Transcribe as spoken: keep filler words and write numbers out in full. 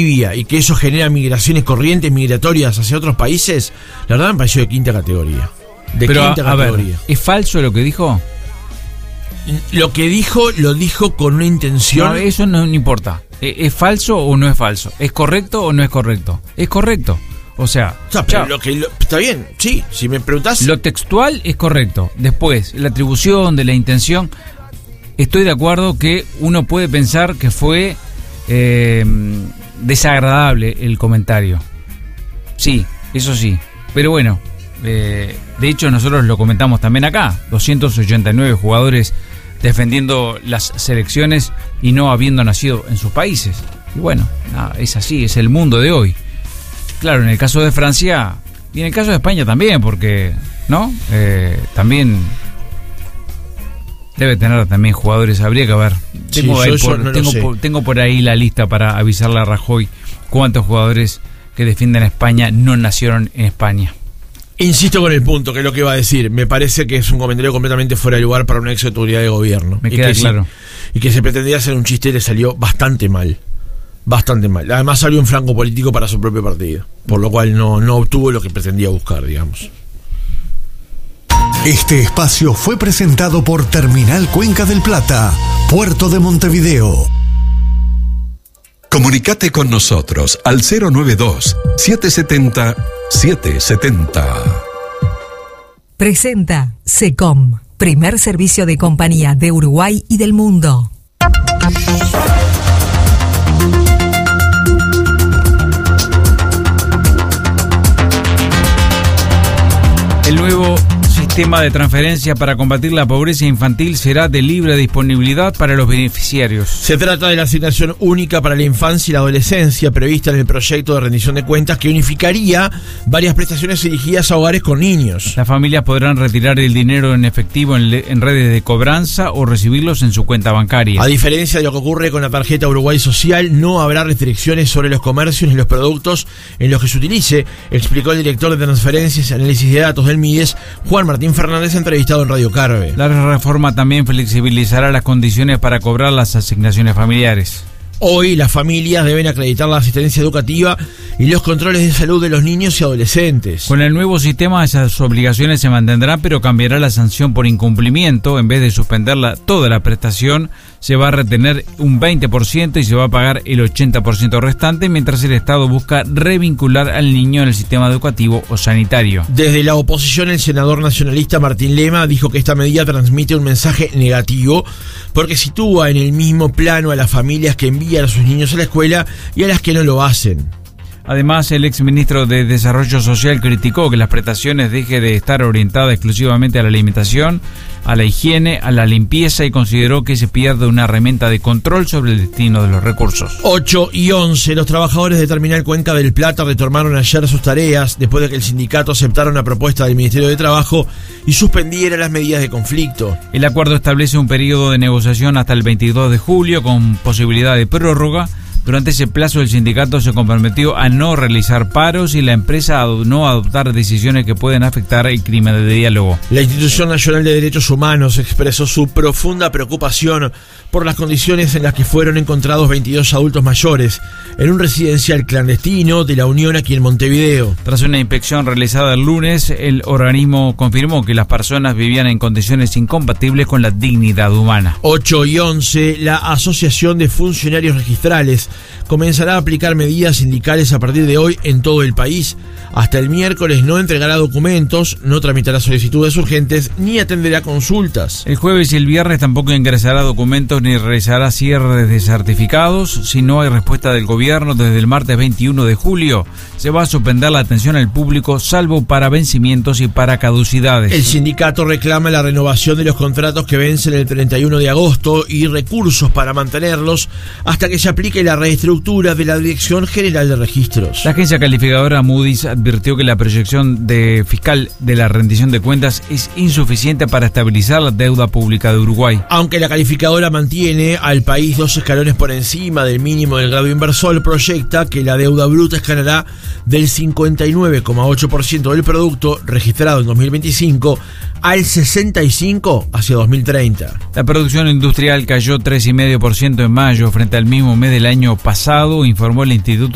Libia y que eso genera migraciones, corrientes migratorias hacia otros países, la verdad me pareció de quinta categoría. De Pero, quinta a, categoría. A ver, ¿es falso lo que dijo? Lo que dijo, lo dijo con una intención. No, eso no, no importa. ¿Es falso o no es falso? ¿Es correcto o no es correcto? Es correcto. O sea, o sea pero lo que lo, está bien, sí, si me preguntás. Lo textual es correcto. Después, la atribución de la intención, estoy de acuerdo que uno puede pensar que fue eh, desagradable el comentario. Sí, eso sí. Pero bueno, eh, de hecho nosotros lo comentamos también acá. doscientos ochenta y nueve jugadores defendiendo las selecciones y no habiendo nacido en sus países. Y bueno, nada, es así, es el mundo de hoy. Claro, en el caso de Francia y en el caso de España también, porque, ¿no? Eh, también debe tener también jugadores, habría que ver. Tengo, sí, ahí por, no tengo, por, tengo por ahí la lista para avisarle a Rajoy cuántos jugadores que defienden a España no nacieron en España. Insisto con el punto, que es lo que iba a decir. Me parece que es un comentario completamente fuera de lugar para una ex autoridad de gobierno. Me queda claro. Sí, y que se pretendía hacer un chiste y le salió bastante mal. Bastante mal. Además salió un flanco político para su propio partido, por lo cual no, no obtuvo lo que pretendía buscar, digamos. Este espacio fue presentado por Terminal Cuenca del Plata, Puerto de Montevideo. Comunicate con nosotros al cero noventa y dos, setecientos setenta, setecientos setenta. Presenta SECOM, primer servicio de compañía de Uruguay y del mundo. El nuevo sistema de transferencia para combatir la pobreza infantil será de libre disponibilidad para los beneficiarios. Se trata de la asignación única para la infancia y la adolescencia prevista en el proyecto de rendición de cuentas que unificaría varias prestaciones dirigidas a hogares con niños. Las familias podrán retirar el dinero en efectivo en, le- en redes de cobranza o recibirlos en su cuenta bancaria. A diferencia de lo que ocurre con la tarjeta Uruguay Social, no habrá restricciones sobre los comercios ni los productos en los que se utilice, explicó el director de transferencias y análisis de datos del MIDES, Juan Martín Fernández, entrevistado en Radio Carve. La reforma también flexibilizará las condiciones para cobrar las asignaciones familiares. Hoy las familias deben acreditar la asistencia educativa y los controles de salud de los niños y adolescentes. Con el nuevo sistema esas obligaciones se mantendrán, pero cambiará la sanción por incumplimiento. En vez de suspender la, toda la prestación, se va a retener un veinte por ciento y se va a pagar el ochenta por ciento restante, mientras el Estado busca revincular al niño en el sistema educativo o sanitario. Desde la oposición, el senador nacionalista Martín Lema dijo que esta medida transmite un mensaje negativo porque sitúa en el mismo plano a las familias que envían a sus niños a la escuela y a las que no lo hacen. Además, el exministro de Desarrollo Social criticó que las prestaciones dejen de estar orientadas exclusivamente a la alimentación, a la higiene, a la limpieza y consideró que se pierde una herramienta de control sobre el destino de los recursos. ocho y once. Los trabajadores de Terminal Cuenca del Plata retomaron ayer sus tareas después de que el sindicato aceptara una propuesta del Ministerio de Trabajo y suspendiera las medidas de conflicto. El acuerdo establece un periodo de negociación hasta el veintidós de julio con posibilidad de prórroga. Durante ese plazo el sindicato se comprometió a no realizar paros y la empresa a no adoptar decisiones que pueden afectar el clima de diálogo. La Institución Nacional de Derechos Humanos expresó su profunda preocupación por las condiciones en las que fueron encontrados veintidós adultos mayores en un residencial clandestino de la Unión aquí en Montevideo. Tras una inspección realizada el lunes, el organismo confirmó que las personas vivían en condiciones incompatibles con la dignidad humana. ocho y once. La Asociación de Funcionarios Registrales comenzará a aplicar medidas sindicales a partir de hoy en todo el país. Hasta el miércoles no entregará documentos, no tramitará solicitudes urgentes ni atenderá consultas. El jueves y el viernes tampoco ingresará documentos ni realizará cierres de certificados. Si no hay respuesta del gobierno desde el martes veintiuno de julio, se va a suspender la atención al público salvo para vencimientos y para caducidades. El sindicato reclama la renovación de los contratos que vencen el treinta y uno de agosto y recursos para mantenerlos hasta que se aplique la reestructura de la Dirección General de Registros. La agencia calificadora Moody's advirtió que la proyección de fiscal de la rendición de cuentas es insuficiente para estabilizar la deuda pública de Uruguay. Aunque la calificadora mantiene al país dos escalones por encima del mínimo del grado inversor, proyecta que la deuda bruta escalará del cincuenta y nueve coma ocho por ciento del producto registrado en dos mil veinticinco al sesenta y cinco por ciento hacia dos mil treinta. La producción industrial cayó tres coma cinco por ciento en mayo frente al mismo mes del año pasado, informó el Instituto